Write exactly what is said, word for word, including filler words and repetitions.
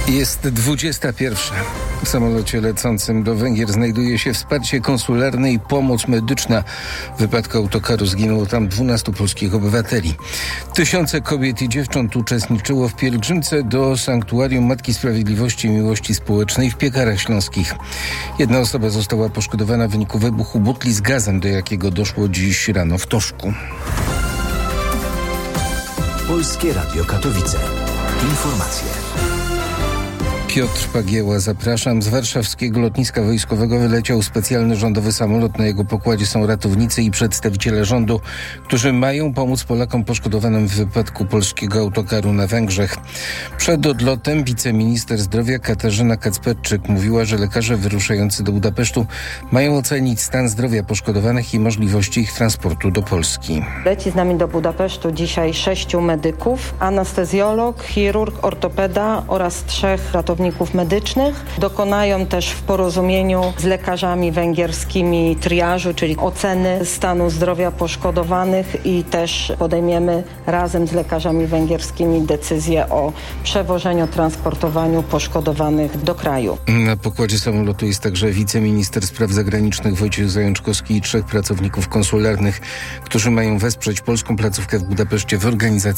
Jest dwudziesta pierwsza. W samolocie lecącym do Węgier znajduje się wsparcie konsularne i pomoc medyczna. W wypadku autokaru zginęło tam dwunastu polskich obywateli. Tysiące kobiet i dziewcząt uczestniczyło w pielgrzymce do sanktuarium Matki Sprawiedliwości i Miłości Społecznej w Piekarach Śląskich. Jedna osoba została poszkodowana w wyniku wybuchu butli z gazem, do jakiego doszło dziś rano w Toszku. Polskie Radio Katowice. Informacje. Piotr Pagieła, zapraszam. Z warszawskiego lotniska wojskowego wyleciał specjalny rządowy samolot. Na jego pokładzie są ratownicy i przedstawiciele rządu, którzy mają pomóc Polakom poszkodowanym w wypadku polskiego autokaru na Węgrzech. Przed odlotem wiceminister zdrowia Katarzyna Kacperczyk mówiła, że lekarze wyruszający do Budapesztu mają ocenić stan zdrowia poszkodowanych i możliwości ich transportu do Polski. Leci z nami do Budapesztu dzisiaj sześciu medyków, anestezjolog, chirurg, ortopeda oraz trzech ratowników medycznych. Dokonają też w porozumieniu z lekarzami węgierskimi triażu, czyli oceny stanu zdrowia poszkodowanych, i też podejmiemy razem z lekarzami węgierskimi decyzję o przewożeniu, transportowaniu poszkodowanych do kraju. Na pokładzie samolotu jest także wiceminister spraw zagranicznych Wojciech Zajączkowski i trzech pracowników konsularnych, którzy mają wesprzeć polską placówkę w Budapeszcie w organizacji